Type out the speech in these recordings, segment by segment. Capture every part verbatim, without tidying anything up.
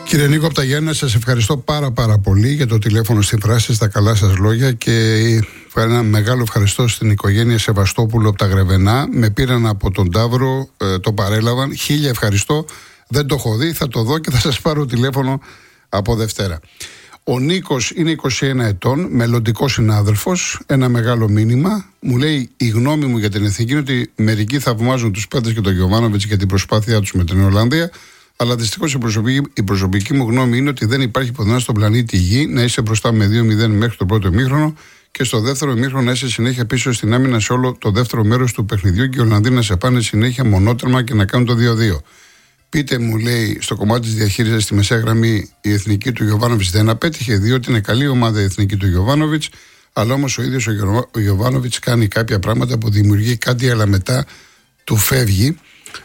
Κύριε Νίκο από τα Γιάννενα, σας ευχαριστώ πάρα πάρα πολύ για το τηλέφωνο στη φράση, στα καλά σας λόγια και ένα μεγάλο ευχαριστώ στην οικογένεια Σεβαστόπουλου από τα Γρεβενά. Με πήραν από τον Ταύρο, ε, το παρέλαβαν. Χίλια ευχαριστώ. Δεν το έχω δει, θα το δω και θα σας πάρω τηλέφωνο από Δευτέρα. Ο Νίκος είναι είκοσι ένα ετών, μελλοντικός συνάδελφος. Ένα μεγάλο μήνυμα. Μου λέει: η γνώμη μου για την εθνική είναι ότι μερικοί θαυμάζουν τους παίκτες και τον Γιοβάνοβιτς για την προσπάθειά τους με την Ολλανδία. Αλλά δυστυχώς η προσωπική, η προσωπική μου γνώμη είναι ότι δεν υπάρχει πουθενά στον πλανήτη Γη να είσαι μπροστά με δύο μηδέν μέχρι το πρώτο ημίχρονο και στο δεύτερο ημίχρονο να είσαι συνέχεια πίσω στην άμυνα σε όλο το δεύτερο μέρος του παιχνιδιού και οι Ολλανδοί να σε πάνε συνέχεια μονότερμα και να κάνουν το δύο δύο. Πείτε μου, λέει, στο κομμάτι της διαχείρισης στη μεσαία γραμμή η εθνική του Γιοβάνοβιτς δεν απέτυχε, διότι είναι καλή ομάδα η εθνική του Γιοβάνοβιτς, αλλά όμως ο ίδιος ο Γιοβάνοβιτς κάνει κάποια πράγματα που δημιουργεί κάτι, αλλά μετά του φεύγει.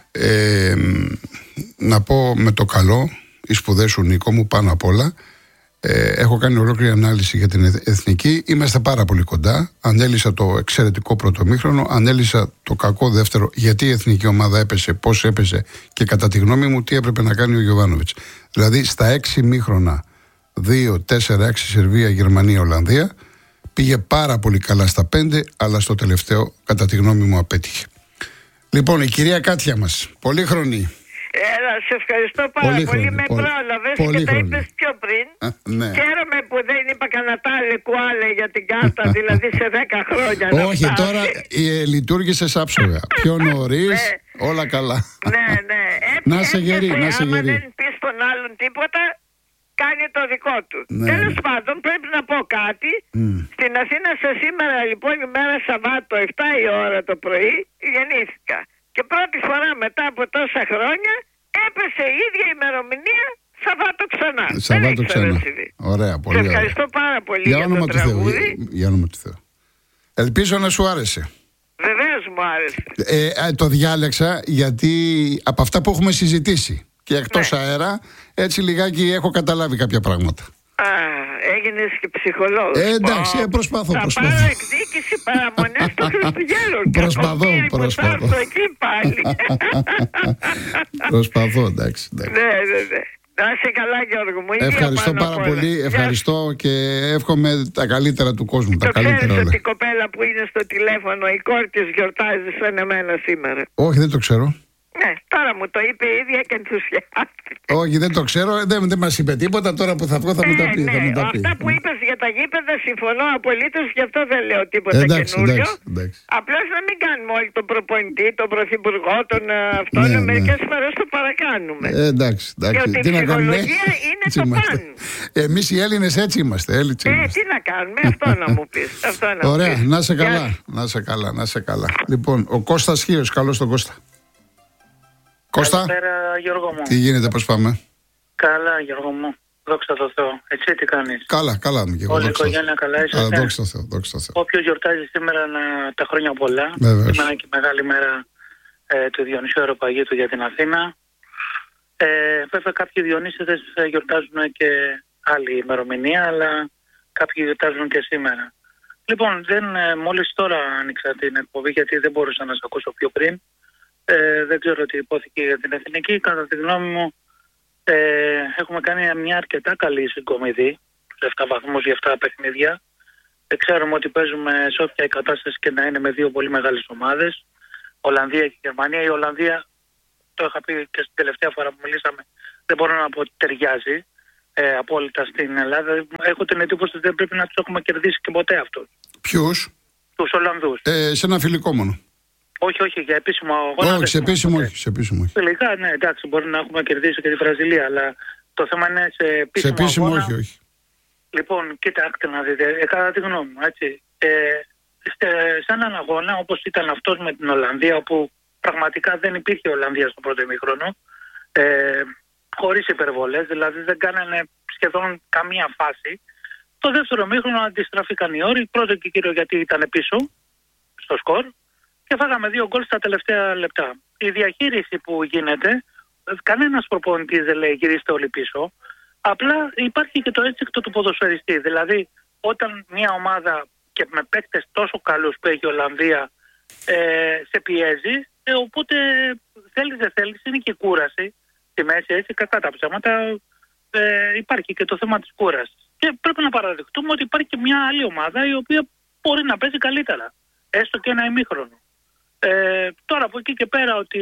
Ε, να πω με το καλό, οι σπουδές σου Νίκο μου πάνω απ' όλα. ε, Έχω κάνει ολόκληρη ανάλυση για την εθνική. Είμαστε πάρα πολύ κοντά. Ανέλησα το εξαιρετικό πρώτο μήχρονο, ανέλησα το κακό δεύτερο, γιατί η εθνική ομάδα έπεσε, πώς έπεσε και κατά τη γνώμη μου τι έπρεπε να κάνει ο Γιοβάνοβιτς. Δηλαδή στα έξι μήχρονα, δύο, τέσσερα, έξι Σερβία, Γερμανία, Ολλανδία, πήγε πάρα πολύ καλά στα πέντε, αλλά στο τελευταίο κατά τη γνώμη μου απέτυχε. Λοιπόν, η κυρία Κάτια μας, πολύχρονη. Έλα, σε ευχαριστώ πάρα πολύ, πολύ. Με πολύ, πρόλαβες πολύ και τα είπες πιο πριν. Α, ναι. Χαίρομαι που δεν είπα κανένα τάλε κουάλε για την κάρτα, δηλαδή σε δέκα χρόνια. Όχι, τώρα ε, λειτουργήσες άψογα. Πιο νωρίς, ναι. Όλα καλά. Ναι, ναι. Έπ, να σε γερί, να σε γερί. Αν δεν πεις τον άλλον τίποτα, κάνει το δικό του. Ναι. Τέλος πάντων, πρέπει να πω κάτι. Mm. Στην Αθήνα σε σήμερα, λοιπόν, ημέρα Σαββάτο, επτά η ώρα το πρωί, γεννήθηκα. Και πρώτη φορά μετά από τόσα χρόνια έπεσε η ίδια ημερομηνία Σαββάτο ξανά. Σαββάτο ξανά. Ωραία, πολύ ωραία. Σε ευχαριστώ πάρα πολύ για, για το τραγούδι. Για, για όνομα του Θεού. Ελπίζω να σου άρεσε. Βεβαίως μου άρεσε. Ε, το διάλεξα γιατί από αυτά που έχουμε συζητήσει και εκτός ναι. αέρα, έτσι λιγάκι έχω καταλάβει κάποια πράγματα. Α, έγινες και ψυχολόγος. Ε, εντάξει, ε, προσπαθώ, θα προσπαθώ. Θα πάρω εκδίκηση παραμονές των Χριστουγέννων. Προσπαθώ, προσπαθώ. Εκεί πάλι. Προσπαθώ, εντάξει. εντάξει. Ναι, ναι, ναι. Να είσαι καλά, Γιώργο μου. Ευχαριστώ πάρα πολύ. Ευχαριστώ και εύχομαι τα καλύτερα του κόσμου. Το τα καλύτερα ξέρεις όλα. ότι η κοπέλα που είναι στο τηλέφωνο, η κόρη της γιορτάζει σαν εμένα σήμερα. Όχι, δεν το ξέρω. Ναι, τώρα μου το είπε η ίδια και ενθουσιάστηκε. Όχι, δεν το ξέρω, δεν, δεν μας είπε τίποτα. Τώρα που θα βγω θα μου τα πει. Ναι, θα μου τα πει. Αυτά που είπες για τα γήπεδα συμφωνώ απολύτως, γι' αυτό δεν λέω τίποτα εντάξει, καινούριο. Εντάξει, εντάξει. Απλώς να μην κάνουμε όλοι τον προπονητή, τον πρωθυπουργό, τον αυτό. Ναι, μερικές ναι. φορές το παρακάνουμε. Ε, εντάξει, εντάξει. Γιατί η ψυχολογία είναι το παν. Εμείς οι Έλληνες έτσι είμαστε. Έτσι ε, είμαστε. τι να κάνουμε, αυτό να μου πεις. Αυτό να Ωραία, μου πεις. να σε καλά. Να σε καλά, να σε καλά. Λοιπόν, ο Κώστας Χίος, καλώς τον Κώστα. Κώστα, καλησπέρα Γιώργο μου. Τι γίνεται, πώς πάμε? Καλά Γιώργο μου, δόξα τω Θεώ. Εσύ τι κάνεις? Καλά, καλά μου και εγώ. Όλη η οικογένεια καλά είσαι? Καλά, δόξα τω Θεώ, δόξα τω Θεώ. Όποιος γιορτάζει σήμερα να... τα χρόνια πολλά. Βεβαίως. Σήμερα είναι και μεγάλη μέρα ε, του Διονυσίου Αεροπαγήτου για την Αθήνα. Ε, βέβαια κάποιοι Διονύσιδες γιορτάζουν και άλλη ημερομηνία, αλλά κάποιοι γιορτάζουν και σήμερα. Λοιπόν, δεν, μόλις τώρα άνοιξα την εκπομπή γιατί δεν μπορούσα να σε ακούσω πιο πριν. Ε, δεν ξέρω τι υπόθηκε για την εθνική. Κατά τη γνώμη μου ε, έχουμε κάνει μια αρκετά καλή συγκομιδή σε επτά βαθμούς για επτά παιχνίδια. Ε, ξέρουμε ότι παίζουμε σε όποια η κατάσταση και να είναι με δύο πολύ μεγάλες ομάδες, Ολλανδία και Γερμανία. Η Ολλανδία, το είχα πει και στην τελευταία φορά που μιλήσαμε, δεν μπορώ να πω ότι ταιριάζει ε, απόλυτα στην Ελλάδα. Έχω την εντύπωση ότι δεν πρέπει να τους έχουμε κερδίσει και ποτέ αυτούς. Ποιους? Τους Ολλανδούς. Ε, σε ένα φιλικό μόνο. Όχι, όχι, για επίσημο αγώνα. Όχι, σε επίσημο όχι. Σε επίσημο όχι. Τελικά, ναι, εντάξει, μπορεί να έχουμε κερδίσει και τη Βραζιλία, αλλά το θέμα είναι σε επίσημο, σε επίσημο αγώνα. όχι, όχι. Λοιπόν, κοιτάξτε να δείτε, ε, κατά τη γνώμη μου, έτσι. Ε, σε, σε έναν αγώνα όπως ήταν αυτός με την Ολλανδία, όπου πραγματικά δεν υπήρχε Ολλανδία στο πρώτο ημίχρονο, ε, χωρίς υπερβολές, δηλαδή δεν κάνανε σχεδόν καμία φάση. Το δεύτερο ημίχρονο αντιστραφήκαν οι όροι, πρώτο και κύριο γιατί ήταν πίσω στο σκορ. Και φάγαμε δύο γκολ στα τελευταία λεπτά. Η διαχείριση που γίνεται, κανένας προπονητής δεν λέει γυρίστε όλοι πίσω. Απλά υπάρχει και το έτσικτο του ποδοσφαιριστή. Δηλαδή, όταν μια ομάδα και με παίκτες τόσο καλούς που έχει η Ολλανδία ε, σε πιέζει, ε, οπότε θέλεις δεν θέλεις, είναι και κούραση στη μέση, έτσι, κακά τα ψέματα. ε, υπάρχει και το θέμα της κούρασης. Και πρέπει να παραδεχτούμε ότι υπάρχει και μια άλλη ομάδα η οποία μπορεί να παίζει καλύτερα. Έστω και ένα ημίχρονο. Ε, τώρα από εκεί και πέρα ότι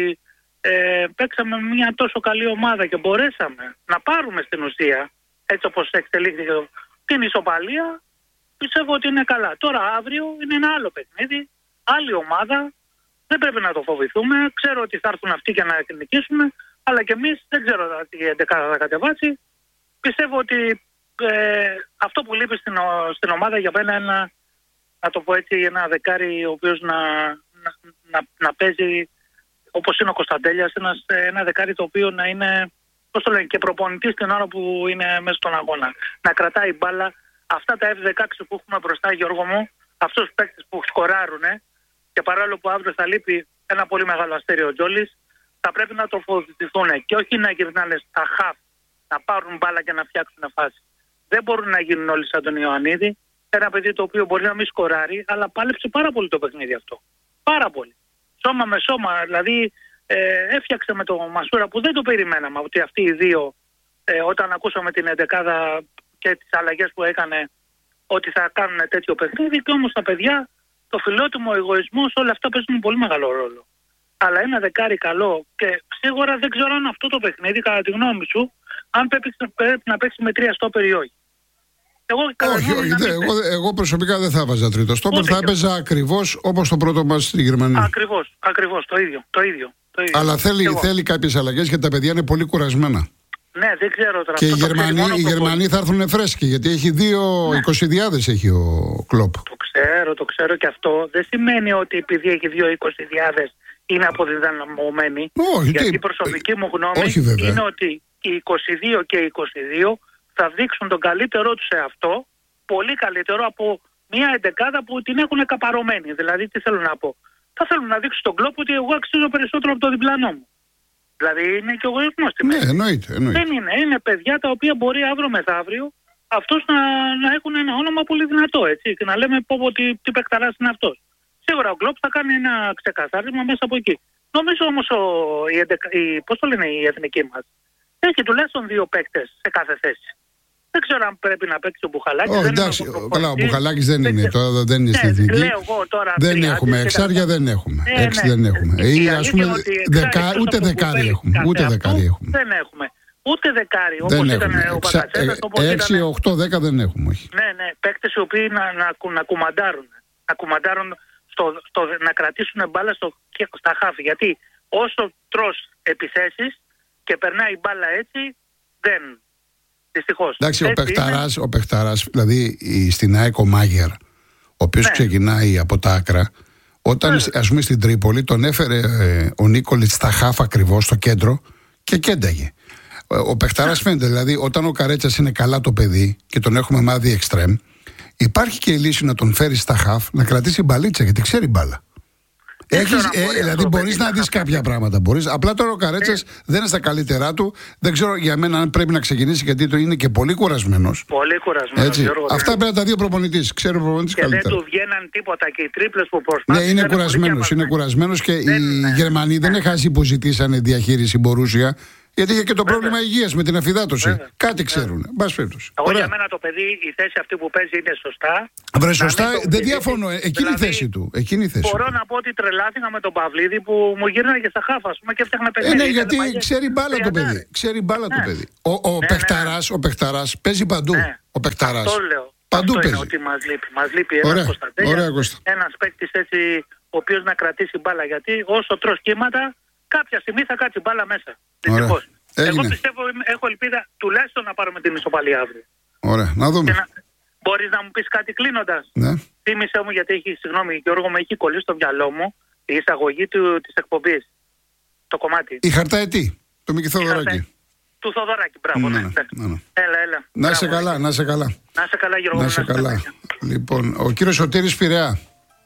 ε, παίξαμε μια τόσο καλή ομάδα και μπορέσαμε να πάρουμε στην ουσία, έτσι όπως εξελίχθηκε την ισοπαλία, πιστεύω ότι είναι καλά. Τώρα αύριο είναι ένα άλλο παιχνίδι, άλλη ομάδα, δεν πρέπει να το φοβηθούμε. Ξέρω ότι θα έρθουν αυτοί για να νικήσουμε, αλλά και εμείς δεν ξέρω τι εντεκάδα θα κατεβάσει. Πιστεύω ότι ε, αυτό που λείπει στην, στην ομάδα για μένα είναι ένα, να το πω έτσι, ένα δεκάρι ο οποίος να, να, να, να παίζει όπως είναι ο Κωνσταντέλιας, ένα, ένα δεκάρι το οποίο να είναι, πώς το λένε, και προπονητής την ώρα που είναι μέσα στον αγώνα. Να κρατάει μπάλα. Αυτά τα εφ δεκαέξι που έχουμε μπροστά, Γιώργο μου, αυτούς τους παίκτες που σκοράρουν, και παρόλο που αύριο θα λείπει ένα πολύ μεγάλο αστέριο Τζόλης, θα πρέπει να τροφοδοτηθούν και όχι να γυρνάνε στα χαφ, να πάρουν μπάλα και να φτιάξουν φάση. Δεν μπορούν να γίνουν όλοι σαν τον Ιωαννίδη. Ένα παιδί το οποίο μπορεί να μην σκοράρει, αλλά πάλεψε πάρα πολύ το παιχνίδι αυτό. Πάρα πολύ. Σώμα με σώμα. Δηλαδή ε, έφτιαξε με τον Μασούρα που δεν το περιμέναμε ότι αυτοί οι δύο, ε, όταν ακούσαμε την εντεκάδα και τις αλλαγές που έκανε, ότι θα κάνουν τέτοιο παιχνίδι. Και όμως τα παιδιά, το φιλότιμο, ο εγωισμός, όλα αυτά παίζουν πολύ μεγάλο ρόλο. Αλλά ένα δεκάρι καλό, και σίγουρα δεν ξέρω αν αυτό το παιχνίδι, κατά τη γνώμη σου, αν πρέπει, πρέπει να παίξει με τρία στόπερ ή όχι. Εγώ, όχι, όχι. Δε, εγώ, εγώ προσωπικά δεν θα βάζα τρίτο στόπερ, θα έπαιζα ακριβώς όπως το πρώτο μας στη Γερμανία. Ακριβώς, ακριβώς, το ίδιο, το ίδιο, το ίδιο. Αλλά θέλει, θέλει κάποιες αλλαγές γιατί τα παιδιά είναι πολύ κουρασμένα. Ναι, δεν ξέρω τώρα. Και οι Γερμανοί, οι Γερμανοί θα έρθουν φρέσκοι, γιατί έχει δύο ναι. εικοσιδιάδες έχει ο Κλοπ. Το ξέρω, το ξέρω και αυτό. Δεν σημαίνει ότι επειδή έχει δύο εικοσιδιάδες είναι αποδυναμωμένοι. Όχι, γιατί τι... η προσωπική μου γνώμη όχι, είναι ότι οι είκοσι δύο και οι είκοσι δύο θα δείξουν τον καλύτερό τους σε αυτό, πολύ καλύτερο από μια εντεκάδα που την έχουν καπαρωμένη. Δηλαδή, τι θέλω να πω. Θα θέλουν να δείξουν στον Κλοπ ότι εγώ αξίζω περισσότερο από το διπλανό μου. Δηλαδή είναι και ο εγωισμός στη μέση. Ναι, εννοείται, εννοείται. Δεν είναι. Είναι παιδιά τα οποία μπορεί αύριο μεθαύριο αυτός να, να έχουν ένα όνομα πολύ δυνατό, έτσι. Και να λέμε πω, πω τι, τι παικταράς είναι αυτός. Σίγουρα ο Κλοπ θα κάνει ένα ξεκαθάρισμα μέσα από εκεί. Νομίζω όμως ο, η, η, πώς το λένε η εθνική μας έχει τουλάχιστον δύο παίκτες σε κάθε θέση. Δεν ξέρω αν πρέπει να παίξει ο Μπουχαλάκης. Oh, εντάξει, καλά, ο Μπουχαλάκης δεν είναι, δεν τώρα δεν είναι στην εθνική. Δεν έχουμε, εξάρια δεν έχουμε. Ε, έξι ναι. δεν έχουμε. Η, Ή, ας πούμε, δεκα, ούτε δεκάρι έχουμε. Ούτε δεκάρι έχουμε. Δεν έχουμε. Ούτε δεκάρι, όπως ήταν ο Μπακατσέτας. έξι, οκτώ, δέκα δεν έχουμε, όχι. Ναι, ναι, παίκτες οι οποίοι να, να, να κουμαντάρουν. Να κουμαντάρουν, στο, στο, να κρατήσουν μπάλα στο, στα χάφη. Γιατί όσο τρως επιθέσεις και περνάει η μπάλα έτσι, δεν... Δυστυχώς. Εντάξει, ο παιχταράς, ο παιχταράς, δηλαδή στην ΑΕΚ ο Μάγερ, ο οποίος ναι. ξεκινάει από τα άκρα, όταν ναι. ας πούμε στην Τρίπολη τον έφερε ε, ο Νίκολιτς στα χάφ ακριβώς στο κέντρο και κένταγε. Ο παιχταράς ναι. φαίνεται, δηλαδή όταν ο Καρέτσας είναι καλά το παιδί και τον έχουμε μάθει εξτρέμ, υπάρχει και η λύση να τον φέρει στα χάφ να κρατήσει μπαλίτσα γιατί ξέρει μπάλα. Έχεις, ε, δηλαδή μπορείς να δεις κάποια πράγματα. Μπορείς. Απλά τώρα ο Καρέτσας ε. δεν είναι στα καλύτερά του. Δεν ξέρω για μένα αν πρέπει να ξεκινήσει γιατί το είναι και πολύ κουρασμένος. Πολύ κουρασμένος. Γιώργο, αυτά πρέπει να τα δει ο προπονητής. Ξέρει ο προπονητής καλύτερα. Και δεν του βγαίναν τίποτα και οι τρίπλες που προσπάθησαν. Ναι, είναι κουρασμένος. Είναι κουρασμένος και δεν, οι ναι. Γερμανοί ναι. δεν είναι χάσει που ζητήσανε διαχείριση Μπορούσια. Γιατί είχε και το πρόβλημα Βέβαια. υγείας με την αφυδάτωση. Βέβαια. Κάτι ξέρουν. Μπας περιπτώσει. Εγώ για μένα το παιδί, η θέση αυτή που παίζει είναι σωστά. Βρε, σωστά, δεν διαφωνώ. Εκείνη η θέση του. Εκείνη η θέση μπορώ του. να πω ότι τρελάθηκα με τον Παυλίδη που μου γύρναγε στα χάφα και έφτιαχνε παιχνίδι. Ε, ναι, γιατί ξέρει μπάλα το παιδί. Ξέρει μπάλα το παιδί. Ο παιχταράς, ο παιχταράς παίζει παντού. Ο παιχταράς. Αυτό λέω. Παντού αυτό παίζει. Είναι ότι μας λείπει. Μας λείπει ένας Κωνσταντέλιας, ένας παίκτης έτσι ο οποίος να κρατήσει μπάλα. Γιατί όσο τρως κύματα, κάποια στιγμή θα κάτσει μπάλα μέσα. Δυστυχώς. Εγώ πιστεύω, έχω ελπίδα τουλάχιστον να πάρουμε την ισοπαλία αύριο. Ωραία, να δούμε. Να... Μπορείς να μου πεις κάτι κλείνοντας? Ναι. Θύμισε μου, γιατί έχει, συγγνώμη Γιώργο, με έχει κολλήσει στο μυαλό μου η εισαγωγή του, της εκπομπής. Το κομμάτι. Η Χαρταετή, το Μίκη Θοδωράκη. Του Θοδωράκη, μπράβο. Ναι, ναι, ναι. ναι. Έλα, έλα. Να σε καλά, να σε καλά. Να σε καλά, Γιώργο. Να σε καλά. Λοιπόν, ο κύριος Σωτήρης Πειραιά.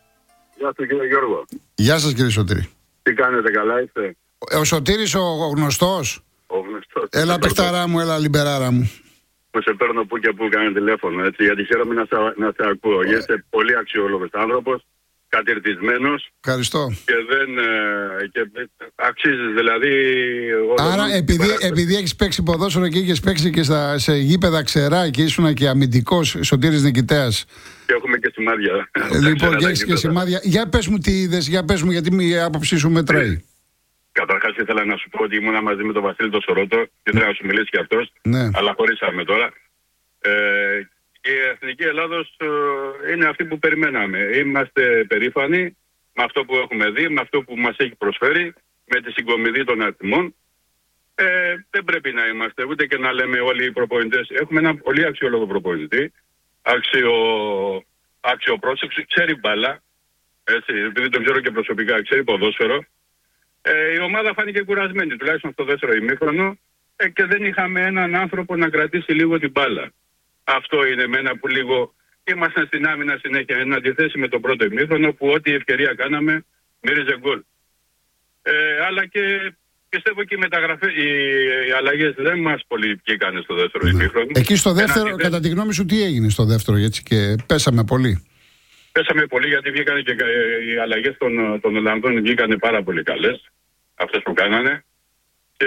Γεια σας κύριε Γιώργο. Γεια σας κύριε Σωτήρη. Τι κάνετε, καλά είστε? Ο Σωτήρης ο γνωστός. Ο γνωστός. Έλα παιχταρά μου, έλα λιμπεράρα μου. Που σε παίρνω που και που κάνει τηλέφωνο, έτσι, γιατί χαίρομαι να σε, να σε ακούω. Ε. Είστε πολύ αξιόλογος άνθρωπος κατηρτισμένος. Ευχαριστώ. Και δεν ε, και αξίζεις δηλαδή. Άρα επειδή, επειδή έχεις παίξει ποδόσφαιρο και είχες παίξει και στα, σε γήπεδα ξερά και ήσουν και αμυντικός, Σωτήρης Νικητέας. Και έχουμε και σημάδια. Λοιπόν, και έχεις και σημάδια. Για πες μου τι είδες, για πες μου, γιατί η άποψή σου μετράει. Καταρχάς ήθελα να σου πω ότι ήμουνα μαζί με τον Βασίλη τον Σορότο και ήθελα να σου μιλήσει και αυτός, ναι. αλλά χωρίσαμε τώρα. Ε, η Εθνική Ελλάδος ε, είναι αυτή που περιμέναμε. Είμαστε περήφανοι με αυτό που έχουμε δει, με αυτό που μας έχει προσφέρει, με τη συγκομιδή των αριθμών. Ε, δεν πρέπει να είμαστε ούτε και να λέμε όλοι οι προπονητές. Έχουμε έναν πολύ αξιόλογο προπονητή, άξιο, άξιο πρόσεξο, ξέρει μπάλα, έτσι, επειδή τον ξέρω και προσωπικά, ξέρει ποδόσφαιρο. Ε, η ομάδα φάνηκε κουρασμένη, τουλάχιστον στο δεύτερο ημίχρονο, ε, και δεν είχαμε έναν άνθρωπο να κρατήσει λίγο την μπάλα. Αυτό είναι εμένα που λίγο ήμασταν στην άμυνα συνέχεια, εν αντιθέσει με τον πρώτο ημίχρονο που ό,τι ευκαιρία κάναμε μύριζε γκολ. Ε, αλλά και πιστεύω και οι μεταγραφές, οι, οι αλλαγές δεν μας πολύ βγήκανε στο δεύτερο ναι. ημίχρονο. Εκεί στο δεύτερο, αντιθέσει, κατά τη γνώμη σου, τι έγινε στο δεύτερο, έτσι, και πέσαμε πολύ. Πέσαμε πολύ γιατί βγήκανε και οι αλλαγές των, των Ολλανδών βγήκανε πάρα πολύ καλές, αυτές που κάνανε. Και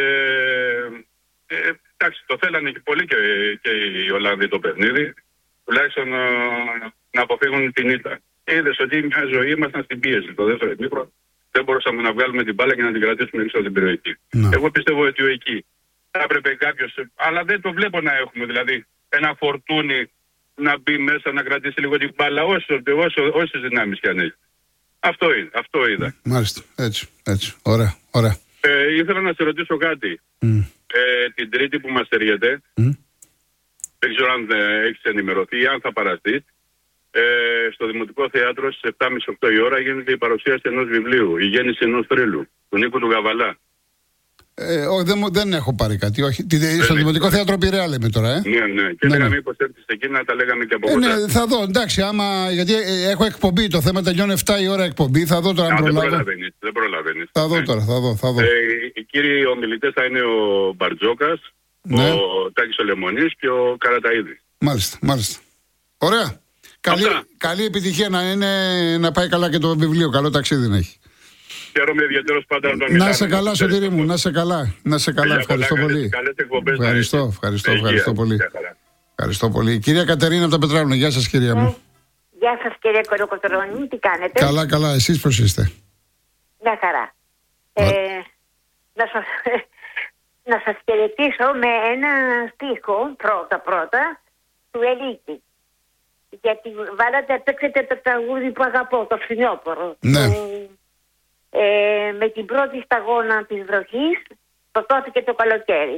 ε, εντάξει, το θέλανε και πολύ και, και οι Ολλανδοί το παιχνίδι, τουλάχιστον ε, να αποφύγουν την ήττα. Είδες ότι μια ζωή ήμασταν στην πίεση. Το δεύτερο ημίχρονο δεν μπορούσαμε να βγάλουμε την μπάλα και να την κρατήσουμε έξω από την περιοχή. Ναι. Εγώ πιστεύω ότι εκεί θα έπρεπε κάποιος, αλλά δεν το βλέπω να έχουμε, δηλαδή ένα φορτούνι να μπει μέσα, να κρατήσει λίγο την μπάλα, όσο, όσο, όσες δυνάμεις και αν έχει. Αυτό είναι, αυτό είδα. Μάλιστα, έτσι, έτσι, ωραία, ωραία. Ε, ήθελα να σε ρωτήσω κάτι. Mm. Ε, την Τρίτη που μας έρχεται, mm. δεν ξέρω αν ε, έχεις ενημερωθεί ή αν θα παραστείς, ε, στο Δημοτικό Θέατρο στις επτά και μισή οκτώ η ώρα γίνεται η παρουσίαση ενός βιβλίου, η γέννηση ενός θρύλου, του Νίκου του Γαβαλά. Ε, ό, δεν, δεν έχω πάρει κάτι. Όχι. Τι, στο Δημοτικό Θέατρο Πειραιά λέμε τώρα, ε. Ναι, ναι. Και ναι, λέγαμε ναι. μήπως έρθεις εκεί να τα λέγαμε και από ε, κοντά. Ναι, θα δω. Εντάξει, άμα. Γιατί έχω εκπομπή. Το θέμα τελειώνει επτά η ώρα εκπομπή. Θα δω τώρα αν προλάβω. Δεν προλαβαίνεις. Δεν προλαβαίνεις. Θα δω τώρα, θα δω. Θα δω. Ε, οι κύριοι ομιλητές θα είναι ο Μπαρτζόκας, ναι. ο Τάκης ο Λεμονής και ο Καραταΐδης. Μάλιστα, μάλιστα. Ωραία. Καλή, καλή επιτυχία να, είναι, να πάει καλά και το βιβλίο. Καλό ταξίδι να έχει. Χαίρομαι ιδιαίτερος πάντα να τον μιλάμε. Να σε καλά, Σωτήρη μου, να σε καλά. Να σε καλά, ευχαριστώ πολύ. Ευχαριστώ, ευχαριστώ, ευχαριστώ πολύ. Ευχαριστώ πολύ. Κυρία Κατερίνα από τα Πετράλωνα, γεια σας κυρία μου. Γεια σας κύριε Κολοκοτρώνη, τι κάνετε? Καλά, καλά, εσείς πώς είστε? Μια χαρά. Ε, να σας, να σας χαιρετήσω με ένα στίχο πρώτα πρώτα του Ελίτη. Γιατί βάλατε, παίξετε το τραγούδι που αγαπώ, το Φθινόπωρο. Ναι. Που, ε, με την πρώτη σταγόνα της βροχής σκοτώθηκε το καλοκαίρι.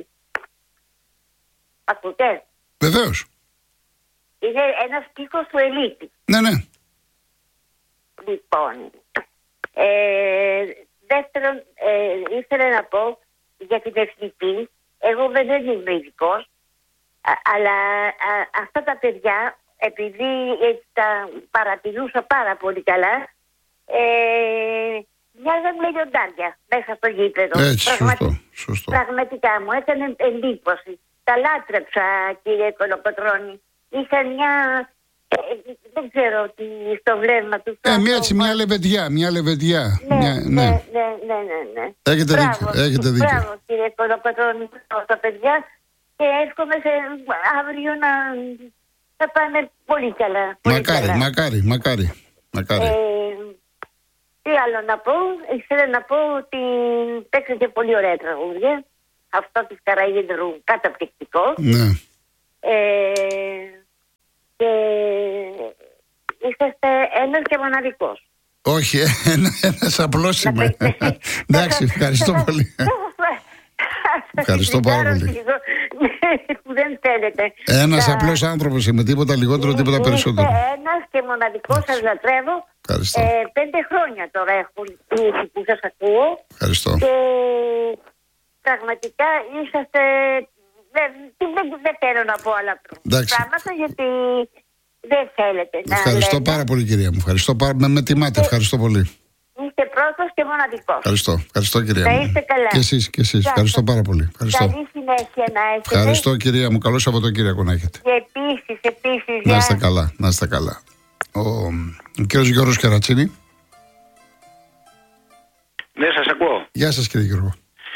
Ακούτε? Βεβαίως. Είναι ένας στίχος του Ελίτη. Ναι, ναι. Λοιπόν, ε, δεύτερον, ε, ήθελα να πω για την εθνική. Εγώ δεν είμαι ειδικός, αλλά α, αυτά τα παιδιά, επειδή ε, τα παρατηρούσα πάρα πολύ καλά, ε, μοιάζαν με λιοντάρια μέσα στο γήπεδο. Έτσι, σωστό, σωστό. Πραγματικά μου έκανε εντύπωση. Τα λάτρεψα, κύριε Κολοκοτρώνη. Είχαν μια... Ε, δεν ξέρω τι στο βλέμμα του. Ε, μια, έτσι, μια λεβεντιά, μια λεβεντιά. Ναι, μια, ναι, ναι, ναι, ναι, ναι, ναι. Έχετε μπράβο, δίκιο, έχετε δίκιο. Μπράβο, κύριε Κολοκοτρώνη, τα παιδιά. Και εύχομαι σε αύριο να θα πάνε πολύ καλά. Πολύ μακάρι, καλά. μακάρι, μακάρι, μακάρι. Ε, τι άλλο να πω, ήθελα να πω ότι παίξατε πολύ ωραία τραγούδια. Αυτό της Καραΐδρου καταπληκτικό. Ναι. Ε, και είσαστε ένας και μοναδικός. Όχι, ένα, ένας απλός είμαι. Εντάξει, ευχαριστώ πολύ. Ευχαριστώ πάρα πολύ. Που δεν θέλετε. Ένας απλός άνθρωπος είμαι, τίποτα λιγότερο, τίποτα περισσότερο. Είστε ένας και μοναδικός, σας λατρεύω. Ευχαριστώ. Ε, πέντε χρόνια τώρα έχω που σας ακούω. Ευχαριστώ. Και πραγματικά είσαστε... Δεν, δεν, δεν θέλω να πω άλλα πράγματα, γιατί δεν θέλετε να Ευχαριστώ λέτε. πάρα πολύ κυρία μου. Ευχαριστώ πάρα... Με, με τιμάτε, ευχαριστώ πολύ. Είστε πρώτος και μοναδικός. Ευχαριστώ, ευχαριστώ κυρία μου. Να είστε καλά. Και εσείς, και εσείς. Ευχαριστώ πάρα πολύ. Ευχαριστώ. Καλή συνέχεια να έχετε. Ευχαριστώ κυρία μου. Καλό Σαββατοκύριακο να έχετε. Και επίσης, επίσης. Να είστε καλά, να είστε καλά. Ο, ο κύριος Γιώργος Κερατσίνη Ναι, σας ακούω. Γεια σας κύριε Γιώργο.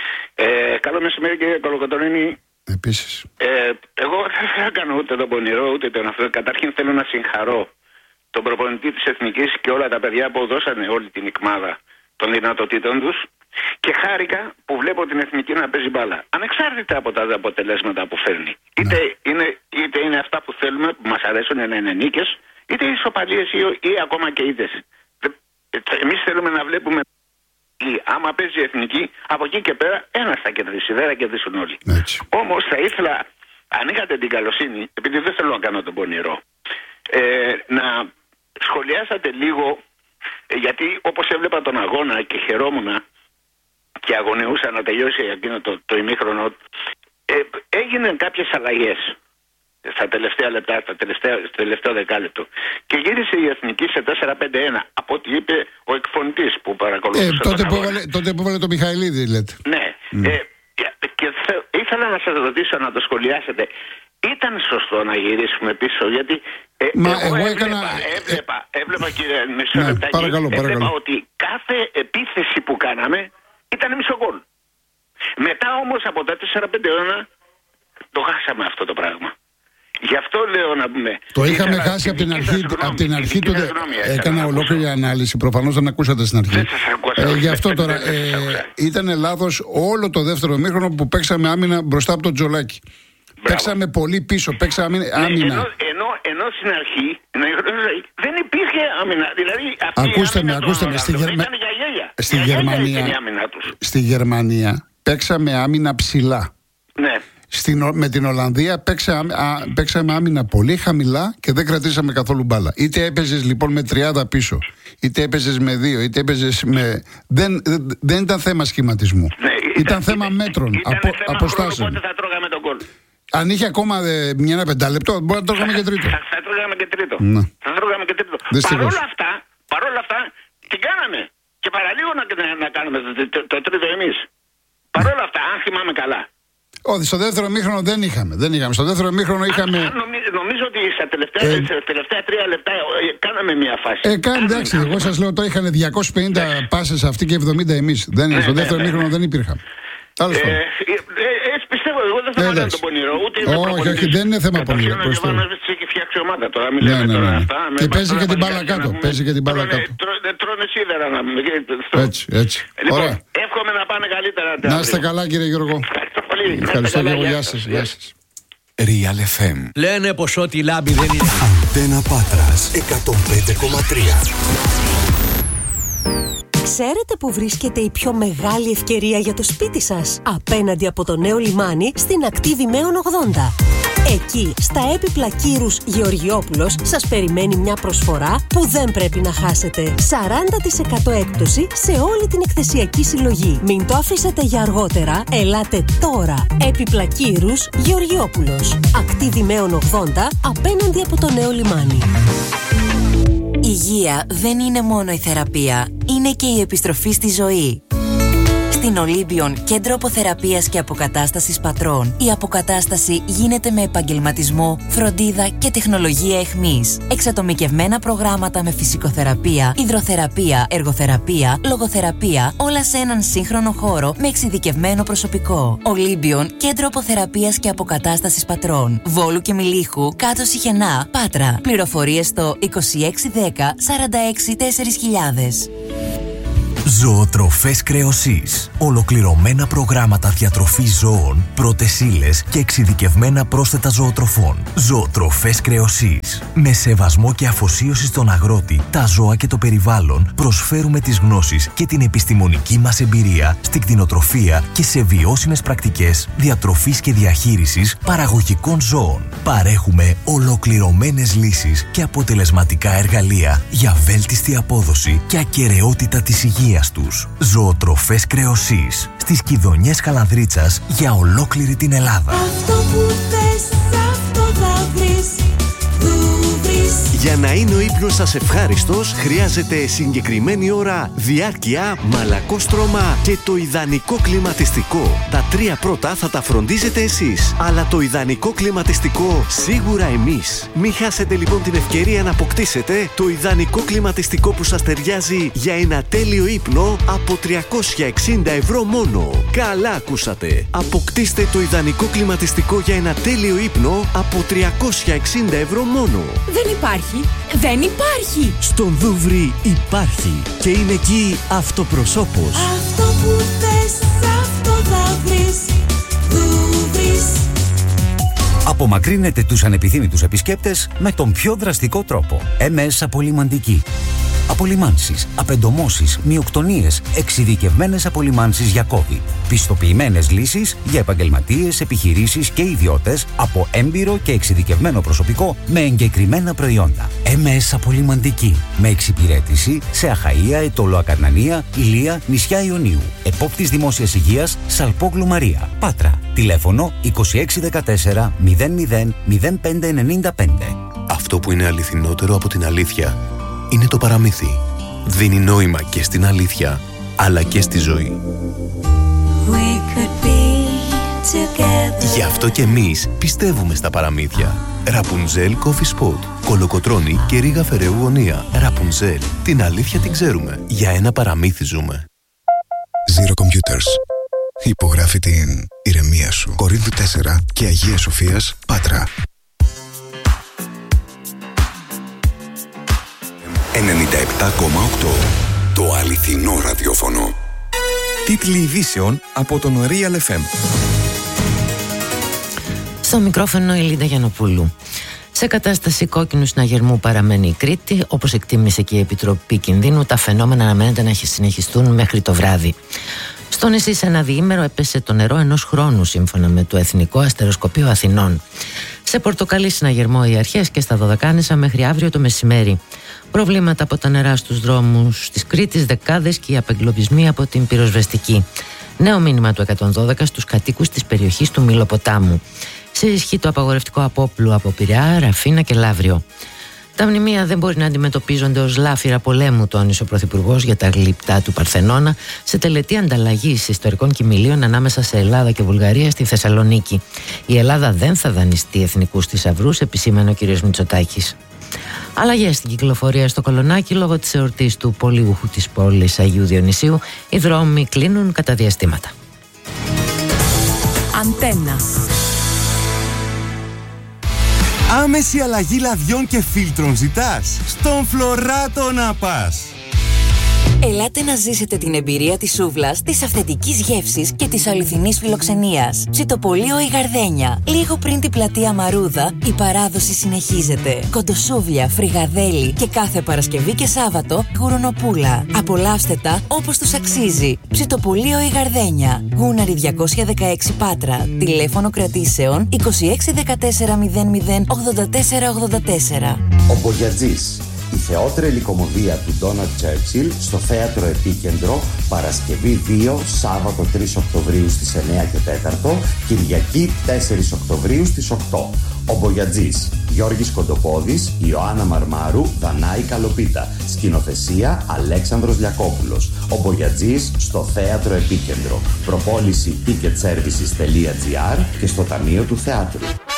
Ε, καλό μεσημέρι κύριε Κολοκοτρώνη. Επίσης. Ε, εγώ δεν θα κάνω ούτε τον πονηρό ούτε τον αυτό. Καταρχήν θέλω να συγχαρώ τον προπονητή της Εθνικής και όλα τα παιδιά που δώσανε όλη την ικμάδα των δυνατοτήτων τους. Και χάρηκα που βλέπω την Εθνική να παίζει μπάλα. Ανεξάρτητα από τα αποτελέσματα που φέρνει. Είτε, ναι. είναι, είτε είναι αυτά που θέλουμε, που μας αρέσουν να είναι νίκες, είτε ισοπαλίες ή, ή ακόμα και ήττες. Εμείς θέλουμε να βλέπουμε. Άμα παίζει η Εθνική, από εκεί και πέρα ένας θα κερδίσει, δεν θα κερδίσουν όλοι. Όμως θα ήθελα, αν είχατε την καλοσύνη, επειδή δεν θέλω να κάνω τον πονηρό, ε, να σχολιάσατε λίγο, γιατί όπως έβλεπα τον αγώνα και χαιρόμουν και αγωνιούσα να τελειώσει εκείνο το, το ημίχρονο, ε, έγιναν κάποιες αλλαγές στα τελευταία λεπτά, στα τελευταία, στο τελευταίο δεκάλεπτο. Και γύρισε η Εθνική σε τέσσερα πέντε ένα, από ό,τι είπε ο εκφωνητής που παρακολουθούσε. Ε, τότε, που έβαλε, τότε που έβαλε το Μιχαηλίδη, λέτε. Ναι. Mm. Ε, και θε, ήθελα να σας ρωτήσω να το σχολιάσετε. Ήταν σωστό να γυρίσουμε πίσω, γιατί ε, Μα εγώ, εγώ έβλεπα, έκανα... έβλεπα, έβλεπα κύριε μισό ναι, λεπτάκι, παρακαλώ, παρακαλώ. έβλεπα ότι κάθε επίθεση που κάναμε ήταν μισό γκολ. Μετά όμως από τα τέσσερα πέντε ένα το χάσαμε αυτό το πράγμα. Γι' αυτό λέω να πούμε. Το είχαμε χάσει από την αρχή, από την αρχή του. Έκανα ολόκληρη ανάλυση. Προφανώς δεν ακούσατε στην αρχή. Ε, γι' αυτό τώρα. Ε, ήταν λάθος όλο το δεύτερο μήχρονο που παίξαμε άμυνα μπροστά από το Τζολάκι. Παίξαμε πολύ πίσω. Παίξαμε άμυνα. Ενώ, ενώ, ενώ στην αρχή δεν υπήρχε άμυνα. Δηλαδή, ακούστε με, ακούστε με. Στη, Γερμα... στη, Γερμανία, στη Γερμανία παίξαμε άμυνα ψηλά. Ναι. Στην, με την Ολλανδία παίξα, α, παίξαμε άμυνα πολύ χαμηλά και δεν κρατήσαμε καθόλου μπάλα. Είτε έπαιζες λοιπόν με τριάδα πίσω, είτε έπαιζες με δύο, είτε έπαιζες με. Δεν, δεν ήταν θέμα σχηματισμού. Ναι, ήταν, ήταν θέμα μέτρων, απο, αποστάσεων. Πότε θα τρώγαμε τον γκολ. Αν είχε ακόμα ε, μια ένα πεντάλεπτο, μπορεί να τρώγαμε και τρίτο. Θα, θα τρώγαμε και τρίτο. Ναι. Θα τρώγαμε και τρίτο. Παρόλα αυτά, παρόλα αυτά, την κάναμε. Και παραλίγο να, να κάνουμε το, το, το τρίτο εμείς. Παρόλα αυτά, αν θυμάμαι καλά. Όχι, στο δεύτερο μήχρονο δεν είχαμε. Δεν είχαμε. Στο δεύτερο μήχρονο είχαμε. Α, νομίζω, νομίζω ότι στα τελευταία, ε, στα τελευταία τρία λεπτά ε, κάναμε μια φάση. Ε, κάνει, εντάξει, εγώ σας λέω τώρα είχαν διακόσιες πενήντα ναι. πάσες αυτοί και εβδομήντα εμείς. Δεν, ναι, στο δεύτερο ναι, μήχρονο ναι. δεν υπήρχαν. Τέλος πάντων. Έτσι πιστεύω, εγώ δεν θέλω να κάνω τον πονηρό. Όχι, όχι, δεν είναι θέμα πονηρό. Ο Γιωβάνοβιτς έχει φτιάξει ομάδα τώρα. Και παίζει και την μπάλα κάτω. Παίζει και την μπάλα κάτω. Τρώνε σίδερα να πούμε. Έτσι, έτσι. Ωραία. Εύχομαι να πάνε καλύτερα. Να είστε καλά, κύριε Γιώργο. Ευχαριστώ και εγώ. Γεια σας. Γεια σας. Real εφ εμ. Λένε πως ό,τι λάμπει δεν είναι. Αντένα Πάτρας εκατόν πέντε κόμμα τρία. Ξέρετε που βρίσκεται η πιο μεγάλη ευκαιρία για το σπίτι σας? Απέναντι από το νέο λιμάνι στην ακτή Δημαίων ογδόντα. Εκεί, στα έπιπλα Κύρους Γεωργιόπουλος, σας περιμένει μια προσφορά που δεν πρέπει να χάσετε. σαράντα τοις εκατό έκπτωση σε όλη την εκθεσιακή συλλογή. Μην το αφήσετε για αργότερα, ελάτε τώρα. Έπιπλα Κύρους Γεωργιόπουλος. Ακτή Δημαίων ογδόντα, απέναντι από το νέο λιμάνι. Η υγεία δεν είναι μόνο η θεραπεία, είναι και η επιστροφή στη ζωή. Στην Ολύμπιον, κέντρο αποθεραπείας και αποκατάστασης πατρών, η αποκατάσταση γίνεται με επαγγελματισμό, φροντίδα και τεχνολογία εχμής. Εξατομικευμένα προγράμματα με φυσικοθεραπεία, υδροθεραπεία, εργοθεραπεία, λογοθεραπεία, όλα σε έναν σύγχρονο χώρο με εξειδικευμένο προσωπικό. Ολύμπιον, κέντρο αποθεραπείας και αποκατάστασης πατρών. Βόλου και Μιλίχου, κάτω Σιχενά, Πάτρα. Πληροφορίες στο είκοσι έξι δέκα σαράντα έξι τέσσερις χιλιάδες. Ζωοτροφές Κρεοσής. Ολοκληρωμένα προγράμματα διατροφής ζώων, πρώτες ύλες και εξειδικευμένα πρόσθετα ζωοτροφών. Ζωοτροφές Κρεοσής. Με σεβασμό και αφοσίωση στον αγρότη, τα ζώα και το περιβάλλον, προσφέρουμε τις γνώσεις και την επιστημονική μας εμπειρία στην κτηνοτροφία και σε βιώσιμες πρακτικές διατροφής και διαχείρισης παραγωγικών ζώων. Παρέχουμε ολοκληρωμένες λύσεις και αποτελεσματικά εργαλεία για βέλτιστη απόδοση και ακεραιότητα της υγείας τους. Ζωοτροφές Κρεοσής. Στις Κιδωνιές Χαλανδρίτσας για ολόκληρη την Ελλάδα. Αυτό που θες, αυτό θα βρεις. Δου βρεις. Για να είναι ο ύπνος σας ευχάριστος, χρειάζεται συγκεκριμένη ώρα, διάρκεια, μαλακό στρώμα και το ιδανικό κλιματιστικό. Τα τρία πρώτα θα τα φροντίζετε εσείς, αλλά το ιδανικό κλιματιστικό σίγουρα εμείς. Μην χάσετε λοιπόν την ευκαιρία να αποκτήσετε το ιδανικό κλιματιστικό που σας ταιριάζει για ένα τέλειο ύπνο από τριακόσια εξήντα ευρώ μόνο. Καλά ακούσατε. Αποκτήστε το ιδανικό κλιματιστικό για ένα τέλειο ύπνο από τριακόσια εξήντα ευρώ μόνο. Δεν υπάρχει. Δεν υπάρχει. Στον Δούβρι υπάρχει. Και είναι εκεί αυτοπροσώπος. Αυτό που θες, αυτό θα βρεις. Δούβρις. Απομακρύνετε τους ανεπιθύμητους επισκέπτες με τον πιο δραστικό τρόπο. εμ ες Απολυμαντική. Απολυμάνσεις, απεντομώσεις, μειοκτονίες, εξειδικευμένες απολυμάνσεις για COVID. Πιστοποιημένες λύσεις για επαγγελματίες, επιχειρήσεις και ιδιώτες από έμπειρο και εξειδικευμένο προσωπικό με εγκεκριμένα προϊόντα. εμ ες Απολυμαντική. Με εξυπηρέτηση σε Αχαΐα, Αιτωλό Ακαρνανία, Ηλία, νησιά Ιωνίου. Επόπτης Δημόσιας Υγείας, Σαλπόγλου Μαρία. Πάτρα. Τηλέφωνο είκοσι έξι δεκατέσσερα μηδέν μηδέν μηδέν πέντε ενενήντα πέντε. Αυτό που είναι αληθινότερο από την αλήθεια είναι το παραμύθι. Δίνει νόημα και στην αλήθεια, αλλά και στη ζωή. Γι' αυτό και εμείς πιστεύουμε στα παραμύθια. Ραπουνζέλ Coffee Spot, Κολοκοτρώνη και Ρίγα Φεραίου Γωνία. Ραπουνζέλ, την αλήθεια την ξέρουμε. Για ένα παραμύθι ζούμε. Zero Computers. Υπογράφει την ηρεμία σου. Κορίνθου τέσσερα και Αγίας Σοφίας, Πάτρα. ενενήντα επτά κόμμα οκτώ. Το αληθινό ραδιόφωνο. Τίτλοι ειδήσεων από τον Real εφ εμ. Στο μικρόφωνο η Λίντα Γιαννοπούλου. Σε κατάσταση κόκκινου συναγερμού παραμένει η Κρήτη. Όπως εκτίμησε και η Επιτροπή Κινδύνου, τα φαινόμενα αναμένεται να συνεχιστούν μέχρι το βράδυ. Στο νησί σε ένα διήμερο έπεσε το νερό ενός χρόνου, σύμφωνα με το Εθνικό Αστεροσκοπείο Αθηνών. Σε πορτοκαλί συναγερμό οι αρχές και στα Δωδεκάνησα μέχρι αύριο το μεσημέρι. Προβλήματα από τα νερά στους δρόμους της Κρήτης, δεκάδες και οι απεγκλωβισμοί από την πυροσβεστική. Νέο μήνυμα του εκατόν δώδεκα στους κατοίκους της περιοχής του Μήλοποτάμου. Σε ισχύ το απαγορευτικό απόπλου από Πειραιά, Ραφίνα και Λαύριο. Τα μνημεία δεν μπορεί να αντιμετωπίζονται ως λάφυρα πολέμου, τόνισε ο Πρωθυπουργός για τα γλυπτά του Παρθενώνα σε τελετή ανταλλαγής ιστορικών κοιμηλίων ανάμεσα σε Ελλάδα και Βουλγαρία στη Θεσσαλονίκη. Η Ελλάδα δεν θα δανειστεί εθνικούς θησαυρούς, επισήμανε ο κ. Μητσοτάκης. Αλλαγές στην κυκλοφορία στο Κολονάκι λόγω της εορτής του πολύγουχου της πόλης Αγίου Διονυσίου. Οι δρόμοι κλείνουν κατά διαστήματα. Αντένα. Άμεση αλλαγή λαδιών και φίλτρων ζητάς? Στον Φλωράτο να πας! Ελάτε να ζήσετε την εμπειρία της σούβλας, της αυθεντικής γεύσης και της αληθινής φιλοξενίας. Ψητοπολείο η Γαρδένια. Λίγο πριν την πλατεία Μαρούδα, η παράδοση συνεχίζεται. Κοντοσούβλια, φρυγαδέλι και κάθε Παρασκευή και Σάββατο γουρονοπούλα. Απολαύστε τα όπως τους αξίζει. Ψητοπολείο η Γαρδένια. Γούναρη διακόσια δεκαέξι Πάτρα. Τηλέφωνο κρατήσεων είκοσι έξι δεκατέσσερα μηδέν μηδέν ογδόντα τέσσερα ογδόντα τέσσερα. Ο Μπογιατζής. Η θεότερη κομμωδία του Ντόναλντ Τσέρτσιλ στο Θέατρο Επίκεντρο, Παρασκευή δύο, Σάββατο τρεις Οκτωβρίου στις εννιά και τέσσερα, Κυριακή τέσσερις Οκτωβρίου στις οκτώ. Ο Μπογιατζής. Γιώργης Κοντοπόδης, Ιωάννα Μαρμάρου, Δανάη Καλοπίτα. Σκηνοθεσία Αλέξανδρος Λιακόπουλος. Ο Μπογιατζής στο Θέατρο Επίκεντρο. Προπόληση ticket services τελεία gr και στο Ταμείο του Θεάτρου.